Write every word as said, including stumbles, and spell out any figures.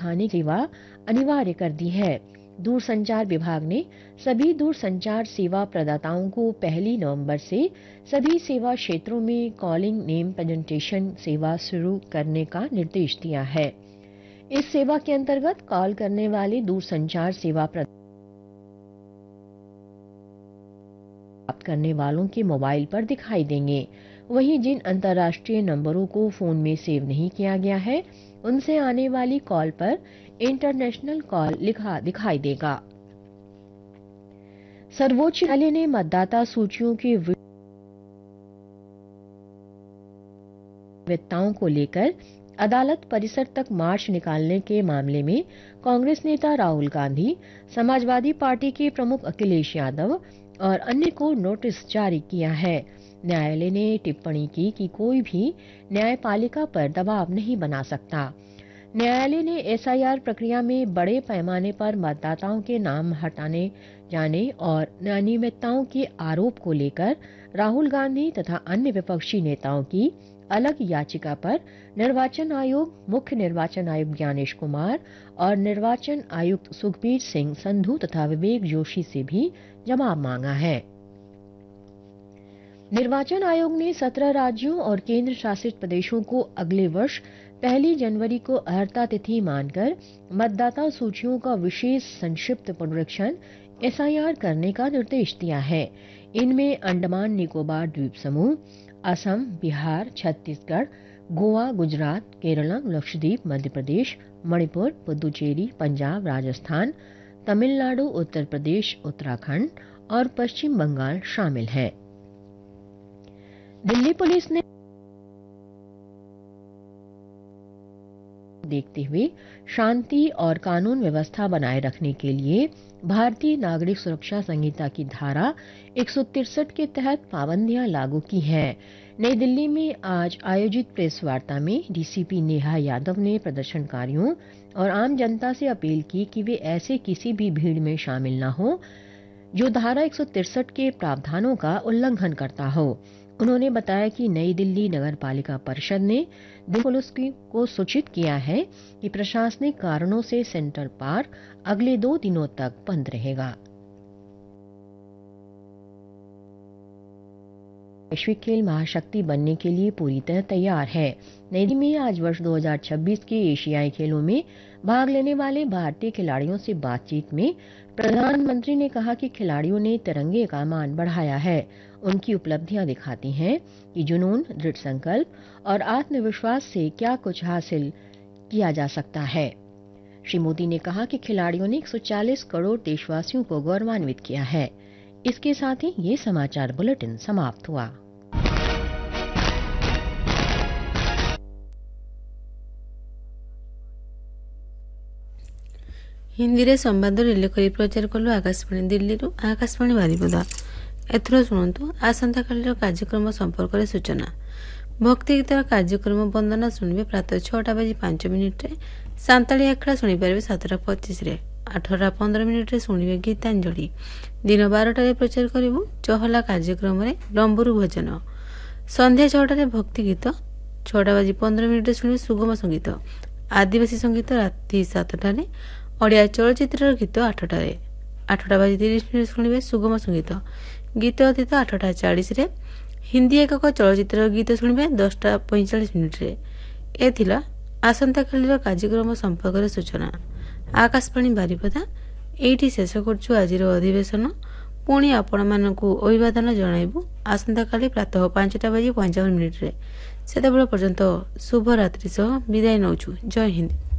दिखाने की सेवा अनिवार्य कर दी है। दूरसंचार विभाग ने सभी दूरसंचार सेवा प्रदाताओं को पहली नवंबर से सभी सेवा क्षेत्रों में कॉलिंग नेम प्रेजेंटेशन सेवा शुरू करने का निर्देश दिया है। इस सेवा के अंतर्गत कॉल करने वाले दूरसंचार सेवा प्राप्त करने वालों के मोबाइल पर दिखाई देंगे। वहीं जिन अंतर्राष्ट्रीय नंबरों को फोन में सेव नहीं किया गया है, उनसे आने वाली कॉल पर इंटरनेशनल कॉल लिखा दिखाई देगा। सर्वोच्च न्यायालय ने मतदाता सूचियों की विविधताओं को लेकर अदालत परिसर तक मार्च निकालने के मामले में कांग्रेस नेता राहुल गांधी, समाजवादी पार्टी के प्रमुख अखिलेश यादव और अन्य को नोटिस जारी किया है। न्यायालय ने टिप्पणी की कि कोई भी न्यायपालिका पर दबाव नहीं बना सकता। न्यायालय ने एसआईआर प्रक्रिया में बड़े पैमाने पर मतदाताओं के नाम हटाने जाने और अनियमितताओं के आरोप को लेकर राहुल गांधी तथा अन्य विपक्षी नेताओं की अलग याचिका पर निर्वाचन आयोग, मुख्य निर्वाचन आयुक्त ज्ञानेश कुमार और निर्वाचन आयुक्त सुखबीर सिंह संधू तथा विवेक जोशी से भी जवाब मांगा है। निर्वाचन आयोग ने सत्रह राज्यों और केंद्र शासित प्रदेशों को अगले वर्ष पहली जनवरी को अर्हता तिथि मानकर मतदाता सूचियों का विशेष संक्षिप्त पुनरीक्षण एसआईआर करने का निर्देश दिया है। इनमें अंडमान निकोबार द्वीप समूह, असम, बिहार, छत्तीसगढ़, गोवा, गुजरात, केरला, लक्षद्वीप, मध्य प्रदेश, मणिपुर, पुदुचेरी, पंजाब, राजस्थान, तमिलनाडु, उत्तर प्रदेश, उत्तराखंड और पश्चिम बंगाल शामिल हैं। दिल्ली पुलिस ने देखते हुए शांति और कानून व्यवस्था बनाए रखने के लिए भारतीय नागरिक सुरक्षा संहिता की धारा एक सौ तिरसठ के तहत पाबंदियां लागू की हैं। नई दिल्ली में आज आयोजित प्रेस वार्ता में डीसीपी नेहा यादव ने प्रदर्शनकारियों और आम जनता से अपील की कि वे ऐसे किसी भी भीड़ में शामिल न हो जो धारा एक सौ तिरसठ के प्रावधानों का उल्लंघन करता हो। उन्होंने बताया कि नई दिल्ली नगर पालिका परिषद ने दिल्ली पुलिस को सूचित किया है कि प्रशासनिक कारणों से सेंट्रल पार्क अगले दो दिनों तक बंद रहेगा। वैश्विक खेल महाशक्ति बनने के लिए पूरी तरह तैयार है। नई दिल्ली में आज वर्ष दो हज़ार छब्बीस के एशियाई खेलों में भाग लेने वाले भारतीय खिलाड़ियों से बातचीत में प्रधानमंत्री ने कहा कि खिलाड़ियों ने तिरंगे का मान बढ़ाया है। उनकी उपलब्धियां दिखाती हैं कि जुनून, दृढ़ संकल्प और आत्मविश्वास से क्या कुछ हासिल किया जा सकता है। श्री मोदी ने कहा कि खिलाड़ियों ने एक सौ चालीस करोड़ देशवासियों को गौरवान्वित किया है। इसके साथ ही ये समाचार बुलेटिन समाप्त हुआ। हिंदी रे संवाद रिले प्रचार कलु आकाशवाणी दिल्ली रु आकाशवाणी बारिपदा। एथर शुणु आसंता कालीर कार्यक्रम संपर्क में सूचना। भक्ति गीतर कार्यक्रम वंदना शुणवे प्रातः छटा बजे पांच मिनिट्रे, सांताली आखड़ा शुणिपारे सातटा पचिश रे, आठटा पंद्रह मिनिट्रे शुणवे गीतांजलि। दिन बारटारे प्रचार करूँ चहला कार्यक्रम लंबरू भजन। संध्या छटारे भक्ति गीत, छटा बजे पंद्रह मिनिट्रे शुणवे सुगम संगीत। आदिवासी संगीत राति सातटारे, ओडिया चलचित्र गीत आठटारे, आठटा बजे तीस मिनिट शुणवे सुगम संगीत। गीत अतीत आठटा चालीस रे, हिंदी एकक चलचित्र गीत शुणवे दसटा पैंचाश मिनिट्रे। ए आसंता कालीर कार्यक्रम संपर्क में सूचना। आकाशवाणी बारिपदा एठी शेष करछु आजिर अधिवेशन। पुणी आपण मानकु अभिवादन जणाइबु आसंता काली प्रातः पांचटा बजे पंचावन मिनिट्रे। सेतेबेला पर्यंत शुभ रात्रि सह विदाय नौछु। जय हिंद।